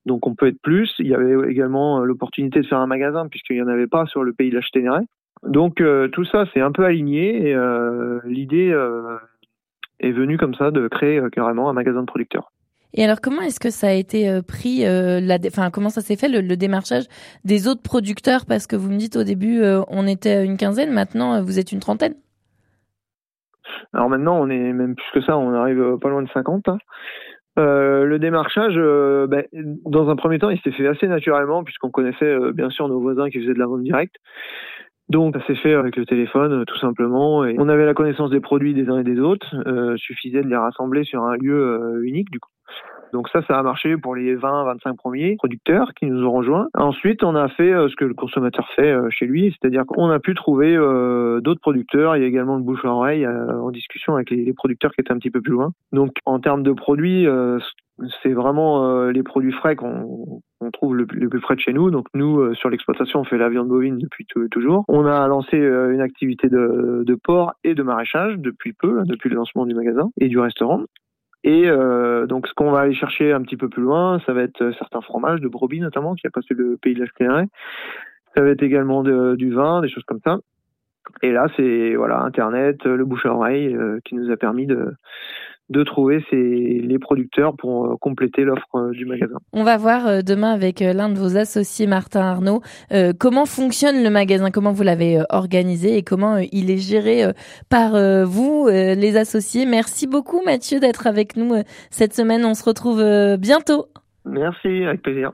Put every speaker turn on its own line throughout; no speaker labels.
Donc on peut être plus. Il y avait également l'opportunité de faire un magasin puisqu'il n'y en avait pas sur le pays de la Ténéré. Donc tout ça c'est un peu aligné et l'idée est venue comme ça de créer carrément un magasin de producteurs.
Et alors, comment est-ce que ça a été pris, comment ça s'est fait le démarchage des autres producteurs? Parce que vous me dites au début, on était une quinzaine, maintenant vous êtes une trentaine.
Alors maintenant, on est même plus que ça, on arrive pas loin de 50. Hein. Le démarchage, dans un premier temps, il s'est fait assez naturellement puisqu'on connaissait bien sûr nos voisins qui faisaient de la vente directe. Donc ça s'est fait avec le téléphone tout simplement et on avait la connaissance des produits des uns et des autres, suffisait de les rassembler sur un lieu unique du coup. Donc ça a marché pour les 20-25 premiers producteurs qui nous ont rejoints. Ensuite, on a fait ce que le consommateur fait chez lui, c'est-à-dire qu'on a pu trouver d'autres producteurs. Il y a également le bouche à oreille en discussion avec les producteurs qui étaient un petit peu plus loin. Donc en termes de produits, c'est vraiment les produits frais qu'on trouve le plus près de chez nous. Donc nous, sur l'exploitation, on fait la viande bovine depuis toujours. On a lancé une activité de porc et de maraîchage depuis peu, depuis le lancement du magasin et du restaurant. Et donc ce qu'on va aller chercher un petit peu plus loin, ça va être certains fromages de brebis notamment, qui a passé le pays de la Ténéré. Ça va être également du vin, des choses comme ça. Et là, c'est Internet, le bouche à oreille qui nous a permis de trouver les producteurs pour compléter l'offre du magasin.
On va voir demain avec l'un de vos associés, Martin Arnaud, comment fonctionne le magasin, comment vous l'avez organisé et comment il est géré par vous, les associés. Merci beaucoup Mathieu d'être avec nous cette semaine. On se retrouve bientôt.
Merci, avec plaisir.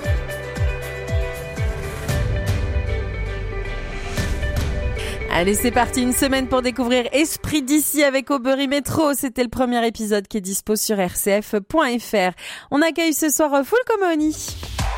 Allez, c'est parti, une semaine pour découvrir Esprit d'ici avec Aubery Métro. C'était le premier épisode qui est dispo sur rcf.fr. On accueille ce soir Foulk Omoni.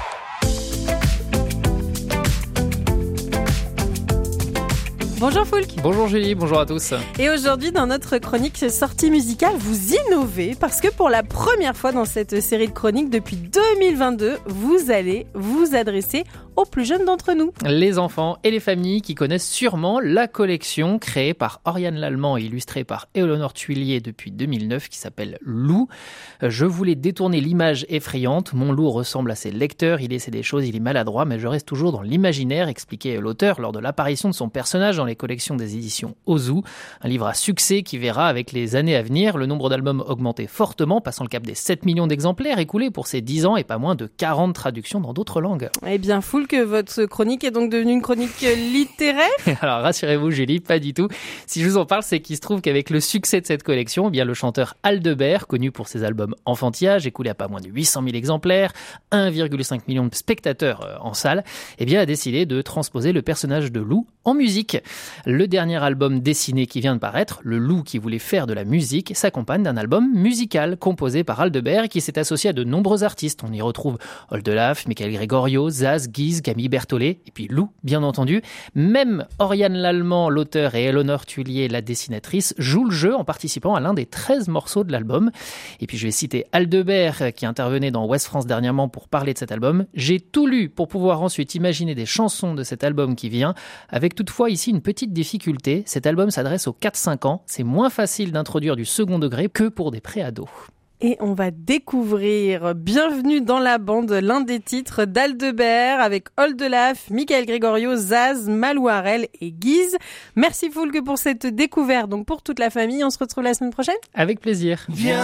Bonjour Foulk.
Bonjour Julie, bonjour à tous.
Et aujourd'hui, dans notre chronique sortie musicale, vous innovez parce que pour la première fois dans cette série de chroniques depuis 2022, vous allez vous adresser aux plus jeunes d'entre nous.
Les enfants et les familles qui connaissent sûrement la collection créée par Oriane Lallemand et illustrée par Éléonore Tuillier depuis 2009 qui s'appelle Lou. Je voulais détourner l'image effrayante. Mon loup ressemble à ses lecteurs, il essaie des choses, il est maladroit, mais je reste toujours dans l'imaginaire, expliquait l'auteur lors de l'apparition de son personnage dans les collections des éditions Ozu. Un livre à succès qui verra avec les années à venir le nombre d'albums augmenter fortement, passant le cap des 7 millions d'exemplaires écoulés pour ces 10 ans et pas moins de 40 traductions dans d'autres langues.
Eh bien, que votre chronique est donc devenue une chronique littéraire.
Alors rassurez-vous Julie, pas du tout. Si je vous en parle, c'est qu'il se trouve qu'avec le succès de cette collection, eh bien le chanteur Aldebert, connu pour ses albums enfantillage, écoulé à pas moins de 800 000 exemplaires, 1,5 million de spectateurs en salle, eh bien a décidé de transposer le personnage de Lou en musique. Le dernier album dessiné qui vient de paraître, Le Loup qui voulait faire de la musique, s'accompagne d'un album musical composé par Aldebert et qui s'est associé à de nombreux artistes. On y retrouve Oldelaf, Michael Gregorio, Zaz, Guise, Camille Berthollet et puis Lou, bien entendu. Même Oriane Lallemand, l'auteur, et Éléonore Tuillier, la dessinatrice, jouent le jeu en participant à l'un des 13 morceaux de l'album. Et puis je vais citer Aldebert qui intervenait dans Ouest France dernièrement pour parler de cet album. J'ai tout lu pour pouvoir ensuite imaginer des chansons de cet album qui vient, avec toutefois ici une petite difficulté. Cet album s'adresse aux 4-5 ans. C'est moins facile d'introduire du second degré que pour des pré-ados.
Et on va découvrir Bienvenue dans la bande, l'un des titres d'Aldebert avec Oldelaf, Michael Gregorio, Zaz, Malou Harel et Guise. Merci Foulk pour cette découverte. Donc pour toute la famille, on se retrouve la semaine prochaine.
Avec plaisir.
Viens